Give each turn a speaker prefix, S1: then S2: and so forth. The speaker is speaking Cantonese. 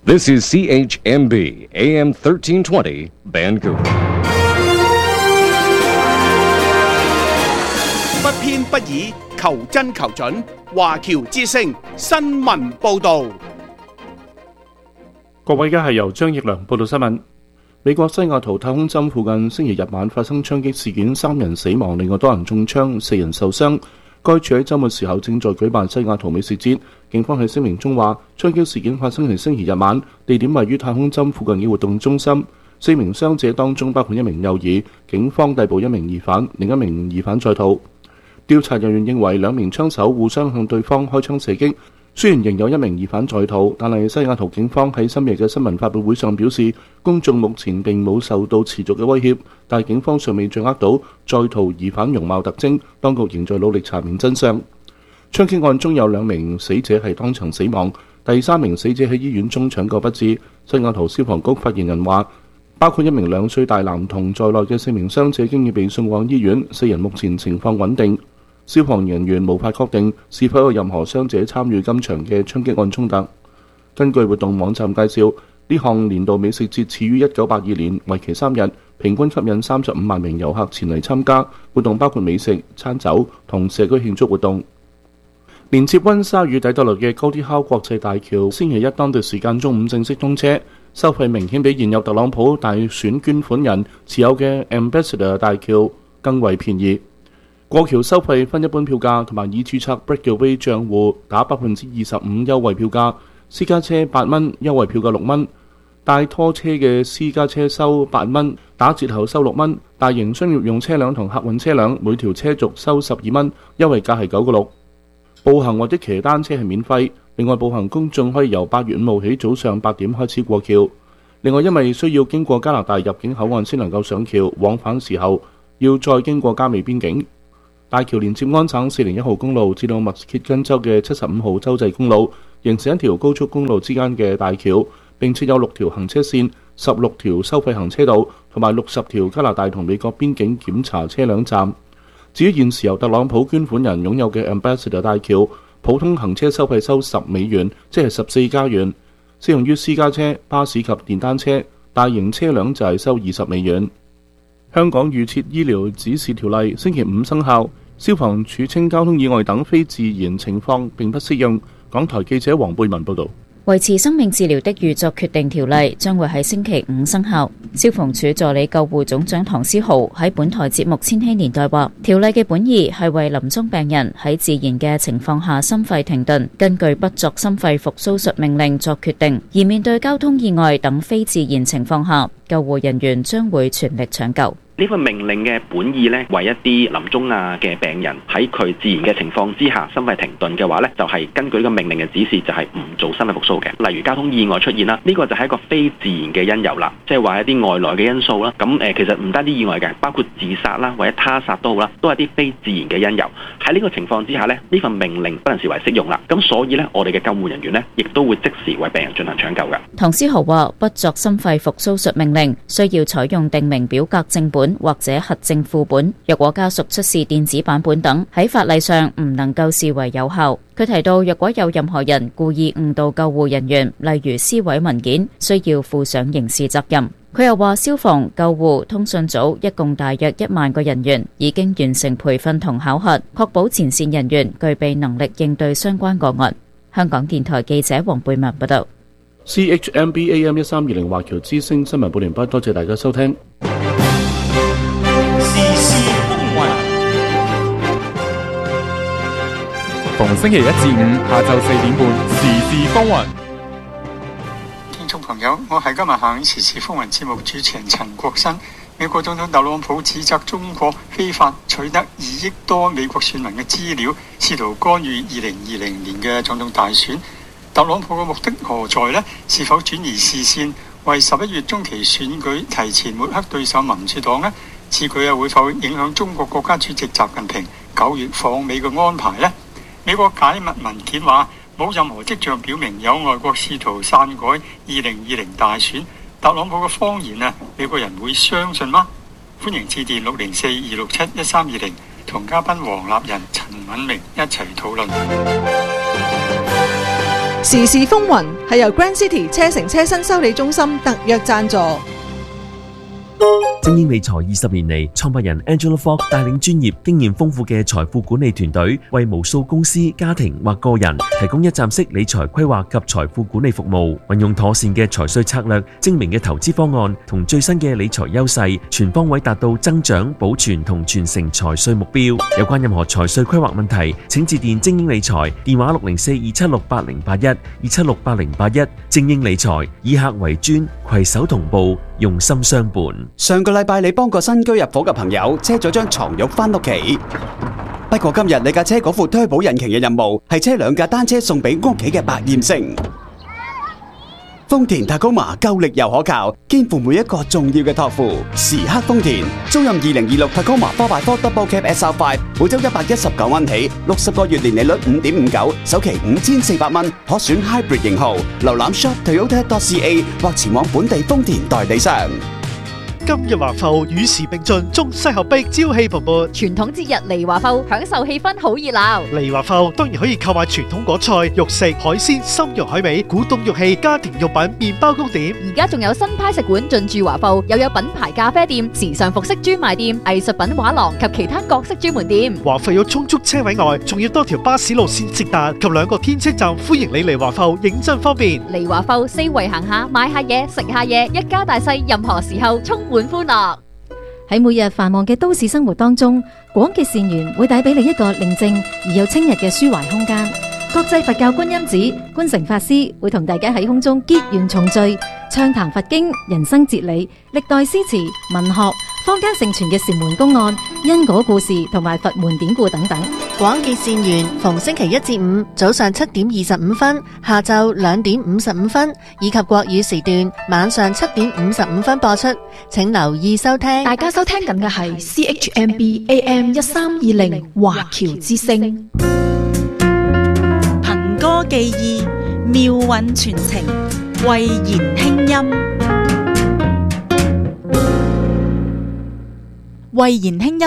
S1: This is CHMB AM 1320 Vancouver。
S2: 不偏不倚，求真求準。華僑之聲新聞報導。
S3: 各位，而家係由張奕良報道新聞。美國西雅圖太空針附近星期日晚發生槍擊事件，3人死亡，另外多人中槍，4人受傷。該處喺週末時候正在舉辦西雅圖美食節。警方喺聲明中話，槍擊事件發生喺星期日晚，地點位於太空針附近嘅活動中心。4名傷者當中包括1名幼兒。警方逮捕1名疑犯，另1名疑犯在逃。調查人員認為2名槍手互相向對方開槍射擊。雖然仍有1名疑犯在逃，但係西雅圖警方喺深夜嘅新聞發佈會上表示，公眾目前並冇受到持續嘅威脅，但係警方尚未掌握到在逃疑犯容貌特徵，當局仍在努力查明真相。槍擊案中有2名死者係當場死亡，第3名死者喺醫院中搶救不治。西雅圖消防局發言人話，包括1名2歲大男童在內嘅4名傷者經已被送往醫院，4人目前情況穩定。消防人員無法確定是否有任何傷者參與今場嘅槍擊案衝突。根據活動網站介紹，呢項年度美食節始於1982年，為期3日，平均吸引35萬名遊客前嚟參加。活動包括美食、餐酒同社區慶祝活動。連接溫莎與底特律嘅高迪考國際大橋，星期一當地時間中午正式通車，收費明顯比現有特朗普大選捐款人持有嘅 Ambassador 大橋更為便宜。過橋收費分一般票價同埋已註冊 Breakaway 帳戶打 25% 優惠票價，私家車8蚊，優惠票價6蚊；大拖車嘅私家車收8蚊，打折後收6蚊；大型商業用車輛同客運車輛每條車軸收12蚊，優惠價係9個6。步行或者騎單車係免費。另外，步行公眾可以由8月5號起早上8點開始過橋。另外，因為需要經過加拿大入境口岸先能夠上橋，往返時候要再經過加美邊境。大橋連接安省401號公路至到密歇根州嘅75號州際公路，形成一條高速公路之間嘅大橋，並設有6條行車線、16條收費行車道同埋60條加拿大同美國邊境檢查車輛站。至於現時由特朗普捐款人擁有嘅 Ambassador 大橋，普通行車收費收10美元，即係14加元，適用於私家車、巴士及電單車，大型車輛就係收20美元。香港預設醫療指示條例星期5生效，消防處稱交通意外等非自然情況並不適用。港台記者黃貝文報導。
S4: 維持生命治療的預作決定條例將會喺星期5生效。消防處助理救護總長唐思豪喺本台節目《千禧年代》話，條例嘅本意係為臨終病人喺自然嘅情況下心肺停頓，根據不作心肺復甦術命令作決定；而面對交通意外等非自然情況下，救護人員將會全力搶救。
S5: 呢份命令嘅本意呢，為一啲臨終嘅病人喺佢自然嘅情況之下心肺停頓嘅話呢，就係根據呢個命令嘅指示，就係唔做心肺復甦嘅。例如交通意外出現啦，呢個就係一個非自然嘅因由啦，即係話一啲外來嘅因素啦。咁其實唔單止意外嘅，包括自殺啦或者他殺都好啦，都係啲非自然嘅因由。喺呢個情況之下呢，呢份命令不能視為適用啦。咁所以呢，我哋嘅救護人員呢，亦都會即時為病人進行搶救嘅。
S4: 唐思豪話：不作心肺復甦術命令需要採用訂明表格正本或者核證副本，若果家屬出示電子版本等，喺法例上唔能夠視為有效。佢提到，若果有任何人故意誤導救護人員，例如撕毀文件，需要負上刑事責任。佢又話，消防、救護、通訊組一共大約1萬個人員已經完成培訓同考核，確保前線人員具備能力應對相關個案。香港電台記者黃貝文報道。
S3: CHMB AM 1320華僑之聲新聞報完畢，多謝大家收聽。
S6: 逢星期1至5下晝4點半，時事風雲。
S7: 聽眾朋友，我係今日下午時事風雲節目主持人陳國新。美國總統特朗普指責中國非法取得2億多美國選民嘅資料，試圖干預2020年嘅總統大選。特朗普嘅目的何在呢？是否轉移視線，為11月中期選舉提前抹黑對手民主黨呢？此舉又會否影響中國國家主席習近平9月訪美嘅安排呢？美國解密文件話，冇任何跡象表明有外國試圖篡改2020大選。特朗普嘅謊言美國人會相信嗎？歡迎致電604-267-1320，同嘉賓黃立仁、陳敏明一齊討論。
S8: 時事風雲係由 Grand City 車城車身修理中心特約贊助。
S9: 精英理財20年嚟，創辦人 Angela Fogg 帶領專業、經驗豐富嘅財富管理團隊，為無數公司、家庭或個人提供一站式理財規劃及財富管理服務。運用妥善嘅財稅策略、精明嘅投資方案同最新嘅理財優勢，全方位達到增長、保存同傳承財稅目標。有關任何財稅規劃問題，請致電精英理財，電話604-276-8081，276-8081。精英理財以客為尊，攜手同步，用心相伴。
S10: 上個禮拜你幫個新居入伙嘅朋友車咗張床褥返屋企，不過今日你架車嗰副推保引擎嘅任務係車兩架單車送俾屋企嘅百厭星。豐田 Tacoma 夠力又可靠，肩負每一個重要嘅託付。時刻豐田，租賃2026 Tacoma 4x4 Double Cab SR5，每周119蚊起，60個月年利率5.59%，首期5400蚊，可選 Hybrid 型號。瀏覽 shop.toyota.ca 或前往本地豐田代理商。
S11: 今日華埠與時並進，中西合璧，朝氣蓬勃。
S12: 傳統節日嚟華埠，享受氣氛好熱鬧。
S11: 嚟華埠當然可以購買傳統果菜、肉食、海鮮、參肉海味、古董玉器、家庭用品、麵包糕點。
S12: 而家仲有新派食館進駐華埠，又有品牌咖啡店、時尚服飾專賣店、藝術品畫廊及其他各式專門店。
S11: 華埠有充足車位外，仲要多條巴士路線直達及2個天車站，歡迎你嚟華埠，認真方便。
S12: 嚟華埠四圍行下，買下嘢，食下嘢，一家大細任何時候充滿歡樂。
S13: 喺每日繁忙嘅都市生活當中，廣結善緣會帶俾你一個寧靜而又清逸嘅抒懷空間。國際佛教觀音寺觀誠法師會同大家喺空中結緣重聚，暢談佛經、人生哲理、歷代詩詞、文學、坊間盛傳嘅禪門公案、因果故事同埋佛門典故等等。
S14: 廣結善緣逢星期1至5早上7點25分，下晝2點55分，以及國語時段晚上7點55分播出，請留意收聽。
S15: 大家收聽緊嘅係 CHMB AM 1320華僑之聲。
S16: 憑歌寄意，妙韻傳情，慧言輕音。慧言輕音